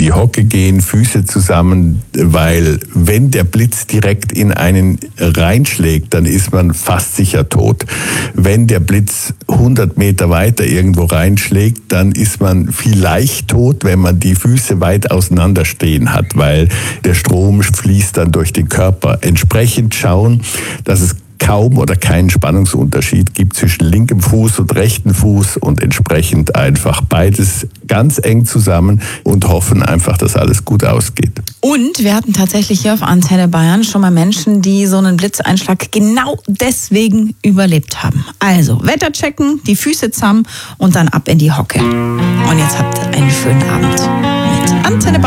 die Hocke gehen, Füße zusammen, weil wenn der Blitz direkt in einen reinschlägt, dann ist man fast sicher tot. Wenn der Blitz 100 Meter weiter irgendwo reinschlägt, dann ist man vielleicht tot, wenn man die Füße weit auseinander stehen hat, weil der Strom fließt dann durch den Körper. Entsprechend schauen, dass es kaum oder keinen Spannungsunterschied gibt zwischen linkem Fuß und rechtem Fuß und entsprechend einfach beides ganz eng zusammen und hoffen einfach, dass alles gut ausgeht. Und wir hatten tatsächlich hier auf Antenne Bayern schon mal Menschen, die so einen Blitzeinschlag genau deswegen überlebt haben. Also Wetter checken, die Füße zusammen und dann ab in die Hocke. Und jetzt habt ihr einen schönen Abend.